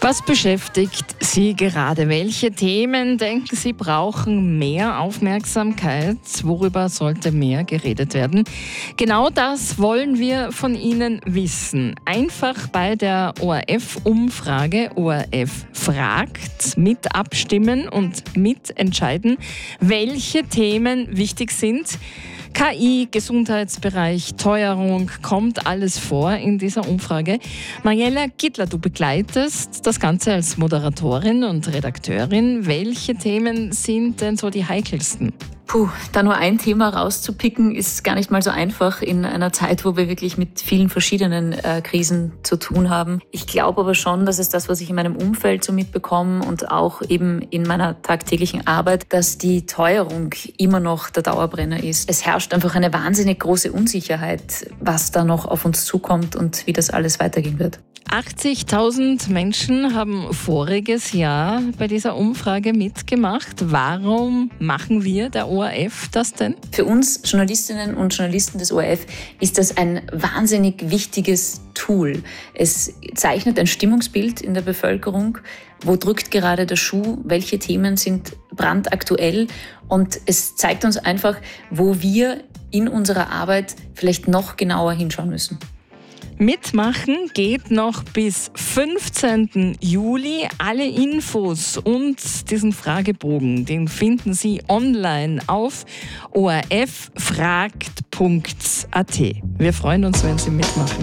Was beschäftigt Sie gerade? Welche Themen denken Sie brauchen mehr Aufmerksamkeit? Worüber sollte mehr geredet werden? Genau das wollen wir von Ihnen wissen. Einfach bei der ORF-Umfrage ORF fragt mit abstimmen und mitentscheiden, welche Themen wichtig sind. KI, Gesundheitsbereich, Teuerung, kommt alles vor in dieser Umfrage. Mariella Gittler, du begleitest das Ganze als Moderatorin und Redakteurin. Welche Themen sind denn so die heikelsten? Da nur ein Thema rauszupicken, ist gar nicht mal so einfach in einer Zeit, wo wir wirklich mit vielen verschiedenen Krisen zu tun haben. Ich glaube aber schon, dass es das, was ich in meinem Umfeld so mitbekomme und auch eben in meiner tagtäglichen Arbeit, dass die Teuerung immer noch der Dauerbrenner ist. Es herrscht einfach eine wahnsinnig große Unsicherheit, was da noch auf uns zukommt und wie das alles weitergehen wird. 80.000 Menschen haben voriges Jahr bei dieser Umfrage mitgemacht. Warum machen wir, der ORF, das denn? Für uns Journalistinnen und Journalisten des ORF ist das ein wahnsinnig wichtiges Tool. Es zeichnet ein Stimmungsbild in der Bevölkerung. Wo drückt gerade der Schuh? Welche Themen sind brandaktuell? Und es zeigt uns einfach, wo wir in unserer Arbeit vielleicht noch genauer hinschauen müssen. Mitmachen geht noch bis 15. Juli. Alle Infos und diesen Fragebogen, den finden Sie online auf orffragt.at. Wir freuen uns, wenn Sie mitmachen.